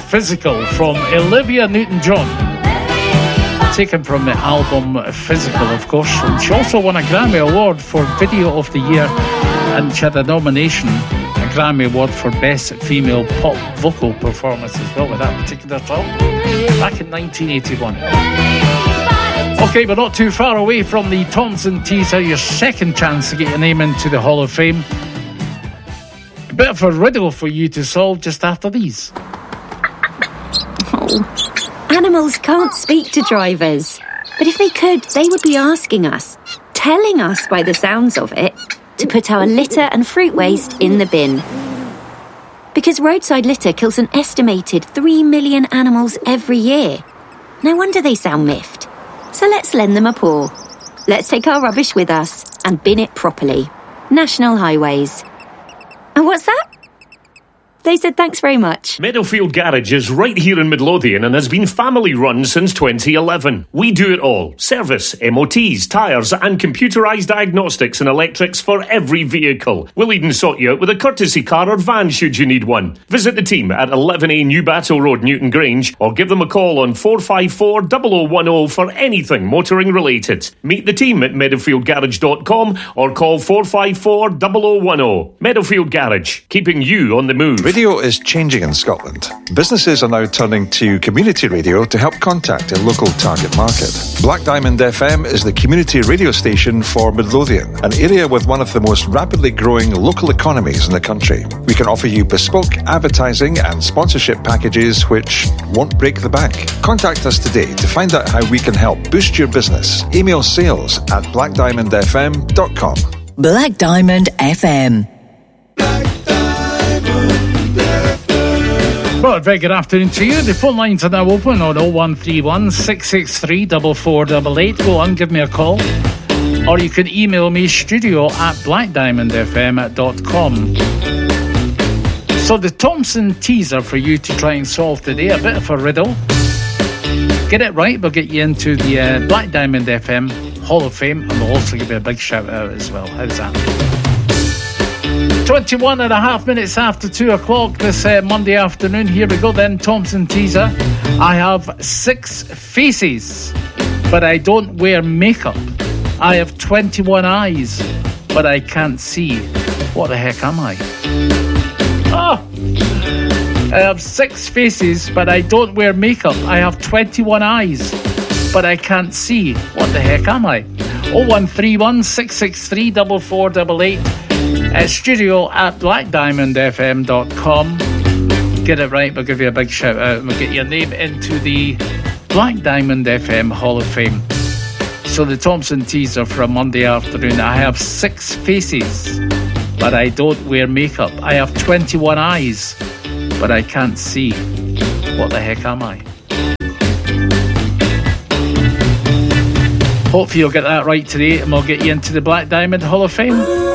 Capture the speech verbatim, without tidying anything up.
Physical from Olivia Newton-John, taken from the album Physical, of course. And she also won a Grammy Award for Video of the Year, and she had a nomination, a Grammy Award for Best Female Pop Vocal Performance as well with that particular song back in nineteen eighty-one. Okay, we're not too far away from the Thompson teaser, your second chance to get your name into the Hall of Fame. A bit of a riddle for you to solve just after these. Oh, animals can't speak to drivers. But if they could, they would be asking us, telling us by the sounds of it, to put our litter and fruit waste in the bin. Because roadside litter kills an estimated three million animals every year. No wonder they sound miffed. So let's lend them a paw. Let's take our rubbish with us and bin it properly. National Highways. And what's that? They said thanks very much. Meadowfield Garage is right here in Midlothian and has been family run since twenty eleven. We do it all. Service, M O Ts, tyres and computerised diagnostics and electrics for every vehicle. We'll even sort you out with a courtesy car or van should you need one. Visit the team at eleven A New Battle Road, Newton Grange, or give them a call on four five four, zero zero one zero for anything motoring related. Meet the team at meadowfield garage dot com or call four five four, zero zero one zero. Meadowfield Garage, keeping you on the move. Radio is changing in Scotland. Businesses are now turning to community radio to help contact a local target market. Black Diamond F M is the community radio station for Midlothian, an area with one of the most rapidly growing local economies in the country. We can offer you bespoke advertising and sponsorship packages which won't break the bank. Contact us today to find out how we can help boost your business. Email sales at black diamond f m dot com. Black Diamond F M. Well, a very good afternoon to you. The phone lines are now open on oh one three one, six six three, four four eight eight. Go on, give me a call. Or you can email me, studio at black diamond f m dot com. So the Thompson teaser for you to try and solve today, a bit of a riddle. Get it right, we'll get you into the uh, Black Diamond F M Hall of Fame, and we'll also give you a big shout out as well. How's that? twenty-one and a half minutes after two o'clock this uh, Monday afternoon. Here we go then, Thompson teaser. I have six faces, but I don't wear makeup. I have twenty-one eyes, but I can't see. What the heck am I? Oh! I have six faces, but I don't wear makeup. I have twenty-one eyes, but I can't see. What the heck am I? oh one three one, six six three, four four eight eight. Uh, studio at black diamond f m dot com. Get it right, we'll give you a big shout out and we'll get your name into the Black Diamond F M Hall of Fame. So the Thompson teaser for a Monday afternoon. I have six faces, but I don't wear makeup. I have twenty-one eyes, but I can't see. What the heck am I? Hopefully you'll get that right today and we'll get you into the Black Diamond Hall of Fame.